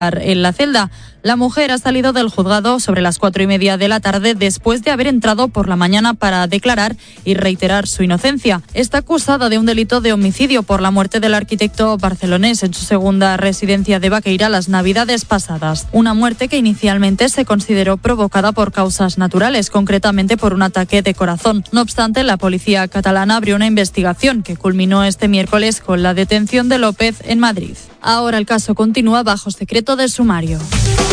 en la celda. La mujer ha salido del juzgado sobre las 4:30 de la tarde después de haber entrado por la mañana para declarar y reiterar su inocencia. Está acusada de un delito de homicidio por la muerte del arquitecto barcelonés en su segunda residencia de Baqueira las navidades pasadas. Una muerte que inicialmente se consideró provocada por causas naturales, concretamente por un ataque de corazón. No obstante, la policía catalana abrió una investigación que culminó este miércoles con la detención de López en Madrid. Ahora el caso continúa bajo secreto de sumario.